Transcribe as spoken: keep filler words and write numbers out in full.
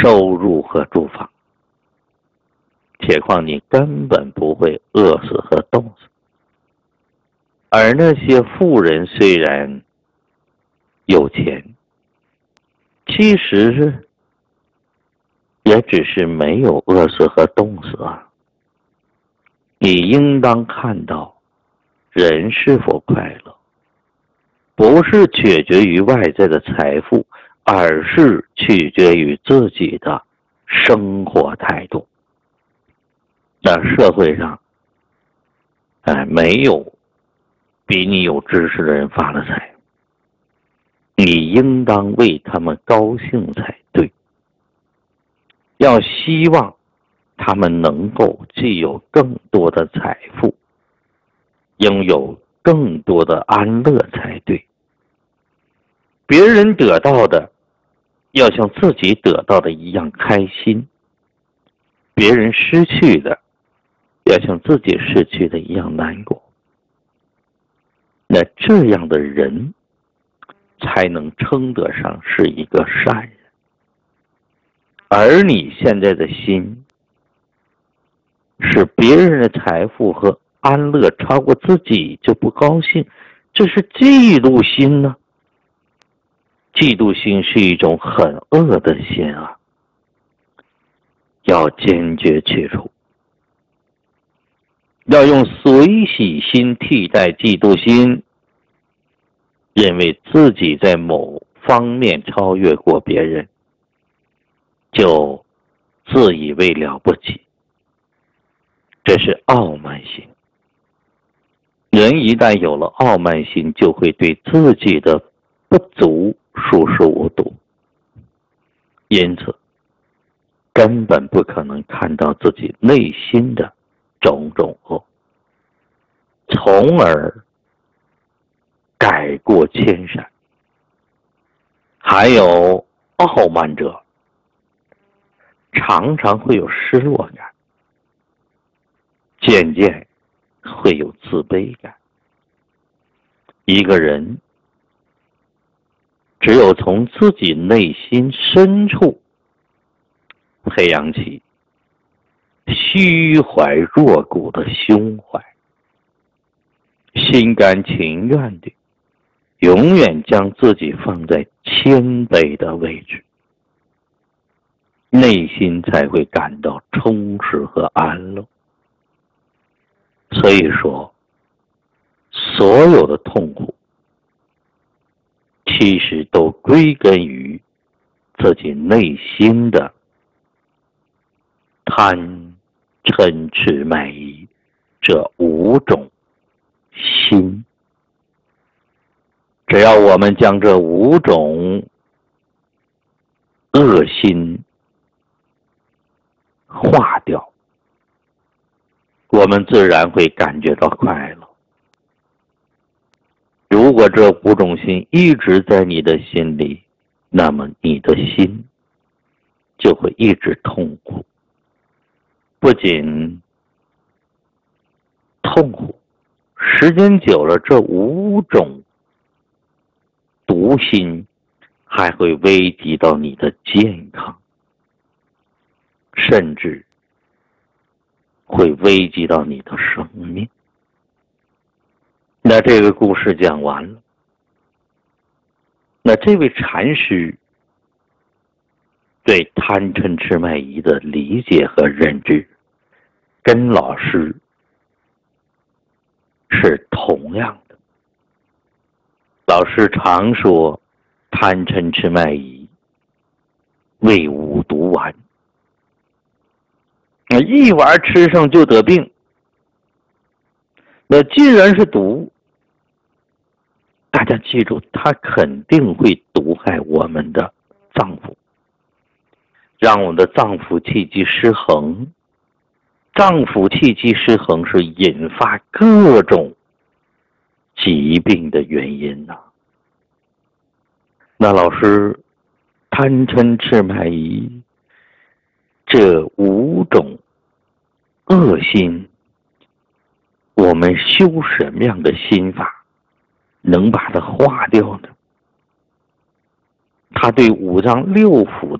收入和住房，且况你根本不会饿死和冻死。而那些富人虽然有钱，其实也只是没有饿死和冻死啊。你应当看到，人是否快乐，不是取决于外在的财富，而是取决于自己的生活态度。那社会上，哎，没有比你有知识的人发了财，你应当为他们高兴才对。要希望他们能够既有更多的财富，拥有更多的安乐才对。别人得到的要像自己得到的一样开心，别人失去的要像自己失去的一样难过。那这样的人才能称得上是一个善人。而你现在的心是别人的财富和安乐超过自己就不高兴，这是嫉妒心呢。嫉妒心是一种很恶的心啊，要坚决去除。要用随喜心替代嫉妒心，认为自己在某方面超越过别人，就自以为了不起，这是傲慢心。人一旦有了傲慢心，就会对自己的不足熟视无睹，因此根本不可能看到自己内心的种种恶，从而改过迁善。还有傲慢者常常会有失落感，渐渐会有自卑感。一个人只有从自己内心深处培养起虚怀若谷的胸怀，心甘情愿地永远将自己放在谦卑的位置，内心才会感到充实和安乐。所以说，所有的痛苦其实都归根于自己内心的贪嗔痴慢疑这五种心。只要我们将这五种恶心化掉，我们自然会感觉到快乐。如果这五种心一直在你的心里，那么你的心就会一直痛苦。不仅痛苦，时间久了，这五种毒心还会危及到你的健康，甚至会危及到你的生命。那这个故事讲完了，那这位禅师对贪嗔痴慢疑的理解和认知跟老师是同样的。老师常说贪嗔痴慢疑为五毒丸，那一丸吃上就得病。那既然是毒，大家记住，它肯定会毒害我们的脏腑，让我们的脏腑气机失衡。脏腑气机失衡是引发各种疾病的原因呐、啊。那老师贪嗔痴慢疑这五种恶心，我们修什么样的心法能把它化掉呢？他对五脏六腑